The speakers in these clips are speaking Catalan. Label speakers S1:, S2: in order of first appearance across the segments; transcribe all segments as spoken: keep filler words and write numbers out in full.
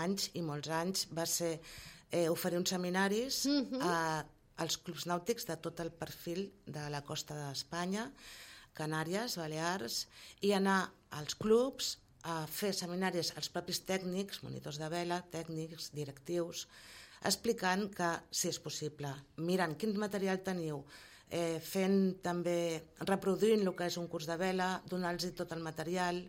S1: anys i molts anys va ser eh, oferir uns seminaris uh-huh. a, als clubs nàutics de tot el perfil de la costa d'Espanya, Canàries, Balears, i anar als clubs a fer seminaris als propis tècnics, monitors de vela, tècnics, directius, explicant que sí, és possible, mirant quin material teniu, eh, fent també, reproduint el que és un curs de vela, donar-los tot el material,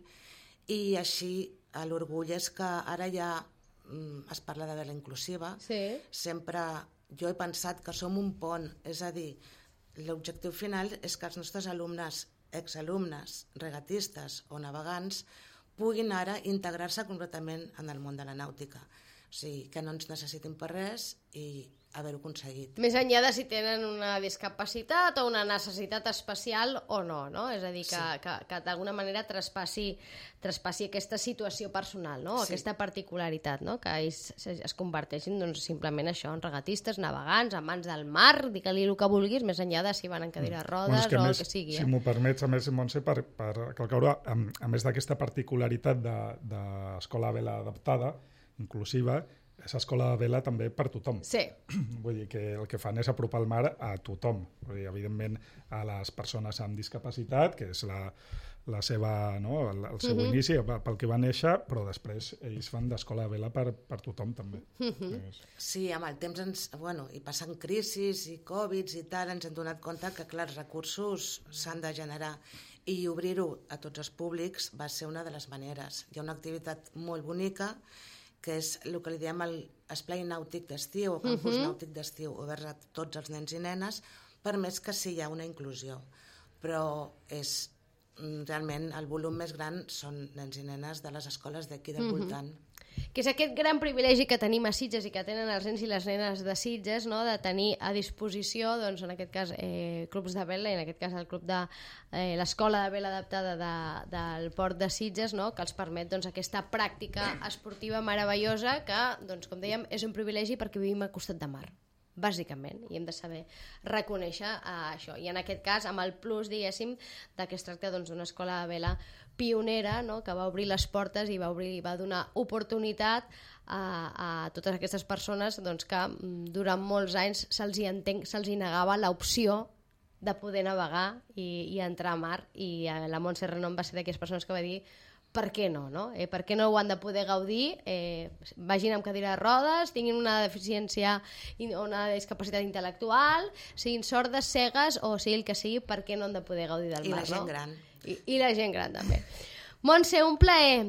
S1: i així l'orgull és que ara ja mm, es parla de vela inclusiva.
S2: Sí.
S1: Sempre jo he pensat que som un pont, és a dir, l'objectiu final és que els nostres alumnes, exalumnes, regatistes o navegants puguin ara integrar-se completament en el món de la nàutica. O sigui, que no ens necessitin per res i haver-ho aconseguit.
S2: Més enllà de si tenen una discapacitat o una necessitat especial o no, no? És a dir, que, sí. que, que d'alguna manera traspassi, traspassi aquesta situació personal, no? Sí. Aquesta particularitat, no? Que ells es converteixin doncs, simplement això, en regatistes, navegants, amants del mar, digue-li el que vulguis, més enllà de si van en cadira de rodes bueno, o més, el que sigui.
S3: Si eh? m'ho permets, a més, Montse, per, per calcaure, a, a més d'aquesta particularitat d'escola de, de vela adaptada, inclusiva, és escola de vela també per tothom.
S2: Sí.
S3: Vull dir que el que fan és apropar el mar a tothom. Vull dir, evidentment, a les persones amb discapacitat, que és la, la seva, no, el, el seu uh-huh. inici, pel que va néixer, però després ells fan d'escola de vela per, per tothom també. Uh-huh.
S1: Sí, amb el temps, ens, bueno, i passant crisis i Covids i tal, ens hem donat compte que, clar, els recursos s'han de generar i obrir-ho a tots els públics va ser una de les maneres. Hi ha una activitat molt bonica que és el que li diem l'esplai nàutic d'estiu o campus uh-huh. nàutic d'estiu, obert a tots els nens i nenes, per més que sí hi ha una inclusió. Però és realment el volum més gran són nens i nenes de les escoles d'aquí del uh-huh. voltant.
S2: Que és aquest gran privilegi que tenim a Sitges i que tenen els nens i les nenes de Sitges, no? De tenir a disposició, doncs, en aquest cas, eh, clubs de vela, i en aquest cas el club de eh, l'escola de vela adaptada de, del port de Sitges, no? Que els permet doncs, aquesta pràctica esportiva meravellosa que, doncs, com dèiem, és un privilegi perquè vivim al costat de mar, bàsicament, i hem de saber reconèixer eh, això. I en aquest cas, amb el plus, diguéssim, de que es tracta doncs, d'una escola de vela pionera, no? Que va obrir les portes i va, obrir, va donar oportunitat a, a totes aquestes persones doncs, que durant molts anys se'ls hi, entenc, se'ls hi negava l'opció de poder navegar i, i entrar a mar, i la Montse Renom va ser d'aquelles persones que va dir per què no, no? Eh, per què no ho han de poder gaudir, eh, vagin amb cadira de rodes, tinguin una deficiència o una discapacitat intel·lectual, siguin sordes, cegues o sigui el que sigui, per què no han de poder gaudir del
S1: I
S2: mar,
S1: la gent
S2: no?
S1: gran.
S2: I, I la gent gran, també. Montse, un plaer.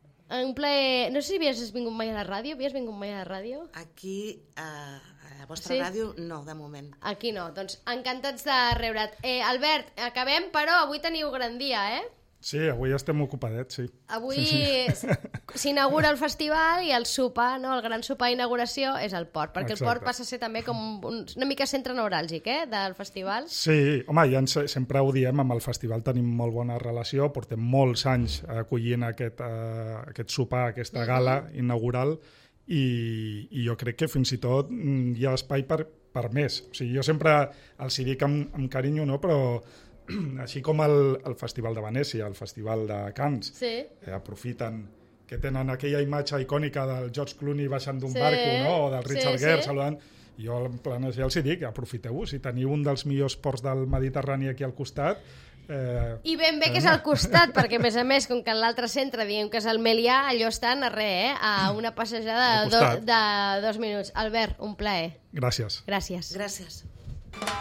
S2: Un plaer. No sé si havies vingut mai a la ràdio. Havies vingut mai a la ràdio?
S1: Aquí, a, a la vostra
S2: sí?
S1: ràdio, no, de moment.
S2: Aquí no. Doncs encantats de rebre't. Eh, Albert, acabem, però avui teniu gran dia, eh?
S3: Sí, avui estem ocupadets, sí.
S2: Avui
S3: sí, sí.
S2: s'inaugura el festival i el sopar, no? El gran sopar d'inauguració és el port, perquè
S3: Exacte.
S2: El port passa a ser també com un, una mica centre neuràlgic, eh, del festival.
S3: Sí, home, ja ens, sempre ho diem, amb el festival tenim molt bona relació, portem molts anys acollint aquest, uh, aquest sopar, aquesta gala uh-huh. inaugural, i, i jo crec que fins i tot hi ha espai per, per més. O sigui, jo sempre els hi dic amb, amb carinyo, no? Però així com el, el Festival de Venècia, el Festival de Cannes,
S2: sí.
S3: eh, aprofiten que tenen aquella imatge icònica del George Clooney baixant d'un
S2: sí.
S3: barco, no? O del Richard
S2: sí,
S3: Gere
S2: sí.
S3: saludant. Jo en plan ja els hi dic, aprofiteu-ho, si teniu un dels millors ports del Mediterrani aquí al costat. Eh,
S2: I ben bé que és al costat, perquè a més a més, com que en l'altre centre diem que és el Melià, allò estan a res, eh? A una passejada de, do, de dos minuts. Albert, un plaer.
S3: Gràcies.
S2: Gràcies.
S1: Gràcies.